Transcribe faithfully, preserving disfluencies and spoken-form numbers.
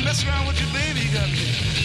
mess around with your baby, you got me.